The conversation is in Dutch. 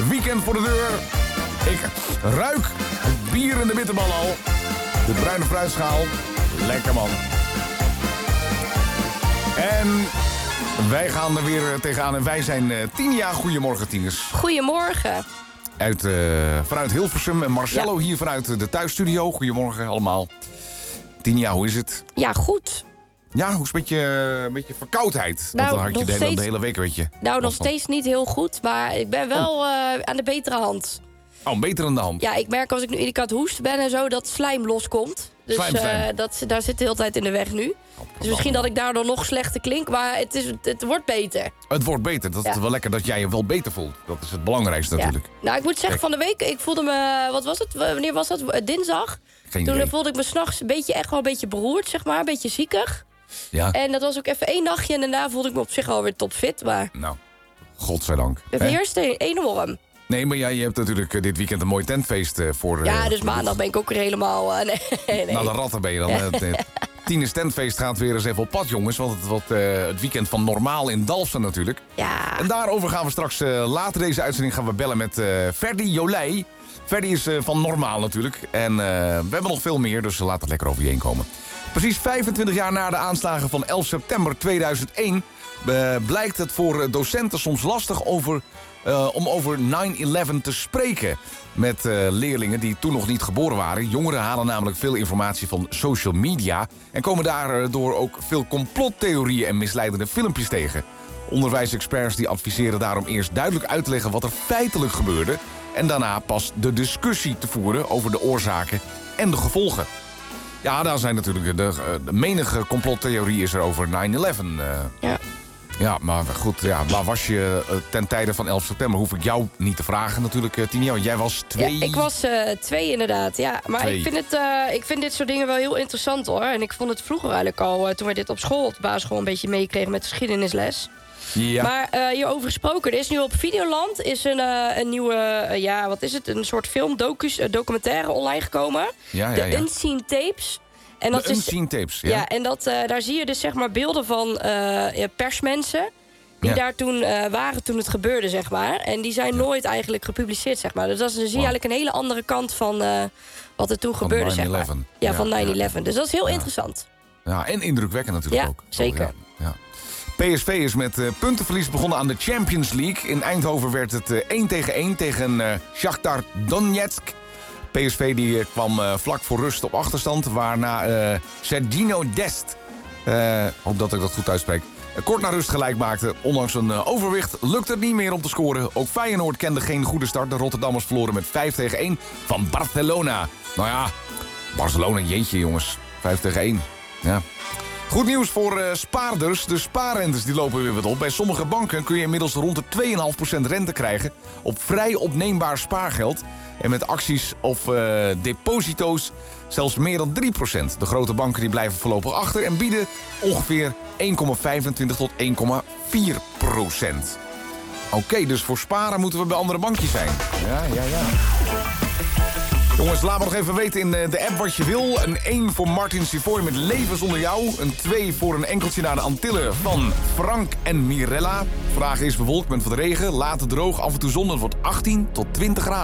weekend voor de deur. Ik ruik het bier in de bitterbal al. De bruine fruitschaal. Lekker man. En wij gaan er weer tegenaan. En wij zijn Tinia. Goedemorgen, tieners. Goedemorgen. Vanuit Hilversum. En Marcello hier vanuit de thuisstudio. Goedemorgen allemaal. Tinia, hoe is het? Ja, goed. Ja, hoe is het met je verkoudheid? Nou, want dan had je de hele week, weet je. Nou, nog steeds niet heel goed, maar ik ben wel aan de betere hand. Oh, beter aan de hand. Ja, ik merk als ik nu iedere keer aan het hoesten ben en zo, dat slijm loskomt. Dus Slijm. daar zit de hele tijd in de weg nu. Dus misschien dat ik daardoor nog slechter klink, maar het wordt beter. Het wordt beter. Dat is wel lekker dat jij je wel beter voelt. Dat is het belangrijkste natuurlijk. Nou, ik moet zeggen, van de week, ik voelde me... Wat was het? Wanneer was dat? Dinsdag? Toen voelde ik me 's nachts echt wel een beetje beroerd, zeg maar. Een beetje ziekig. Ja. En dat was ook even 1 nachtje en daarna voelde ik me op zich alweer topfit. Maar Nou, godzijdank. het heerste enorm. Nee, maar je hebt natuurlijk dit weekend een mooi tentfeest voor... Ja, dus maandag ben ik ook weer helemaal... nee. Nou, de ratten ben je dan. Tieners tentfeest gaat weer eens even op pad, jongens. Want het wordt het weekend van Normaal in Dalfsen natuurlijk. Ja. En daarover gaan we straks later deze uitzending gaan we bellen met Ferdy Jolijy. Ferdy is van Normaal natuurlijk. En we hebben nog veel meer, dus laat het lekker over je heen komen. Precies 25 jaar na de aanslagen van 11 september 2001... blijkt het voor docenten soms lastig om over 9/11 te spreken met leerlingen die toen nog niet geboren waren. Jongeren halen namelijk veel informatie van social media en komen daardoor ook veel complottheorieën en misleidende filmpjes tegen. Onderwijsexperts die adviseren daarom eerst duidelijk uit te leggen wat er feitelijk gebeurde en daarna pas de discussie te voeren over de oorzaken en de gevolgen. Ja, daar zijn natuurlijk de menige complottheorie is er over 9/11. Ja. Ja, maar goed, waar was je ten tijde van 11 september? Hoef ik jou niet te vragen natuurlijk, Tinia, want jij was 2. Ja, ik was 2 inderdaad, ja. Maar 2. ik vind dit soort dingen wel heel interessant, hoor. En ik vond het vroeger eigenlijk al, toen we dit op school, op de basisschool, een beetje meekregen met geschiedenisles. Ja. Maar hierover gesproken, er is nu op Videoland is een nieuwe, wat is het? Een soort film, documentaire online gekomen. De Unseen Tapes. En dat Unseen Tapes, ja. Ja, en daar zie je dus zeg maar beelden van persmensen die daar toen waren toen het gebeurde, zeg maar. En die zijn nooit eigenlijk gepubliceerd, zeg maar. Dus dan zie je eigenlijk een hele andere kant van wat er toen gebeurde, zeg maar. Ja, van 9/11. Dus dat is heel interessant. Ja, en indrukwekkend natuurlijk ook. Zeker. Ja. PSV is met puntenverlies begonnen aan de Champions League. In Eindhoven werd het 1-1 tegen Shakhtar Donetsk. PSV die kwam vlak voor rust op achterstand, waarna Sergino Dest, hoop dat ik dat goed uitspreek, kort na rust gelijk maakte. Ondanks een overwicht lukte het niet meer om te scoren. Ook Feyenoord kende geen goede start. De Rotterdammers verloren met 5-1 van Barcelona. Nou ja, Barcelona, jeetje jongens. 5-1. Ja. Goed nieuws voor spaarders. De spaarrentes die lopen weer wat op. Bij sommige banken kun je inmiddels rond de 2,5% rente krijgen op vrij opneembaar spaargeld. En met acties of deposito's zelfs meer dan 3%. De grote banken die blijven voorlopig achter en bieden ongeveer 1,25 tot 1,4%. Oké, dus voor sparen moeten we bij andere bankjes zijn. Ja. Jongens, laat me nog even weten in de app wat je wil. Een 1 voor Martin Sivoy met Leven zonder jou. Een 2 voor een enkeltje naar de Antillen van Frank en Mirella. Vandaag is bewolkt met wat regen, later droog, af en toe zon. Het wordt 18 tot 20 graden.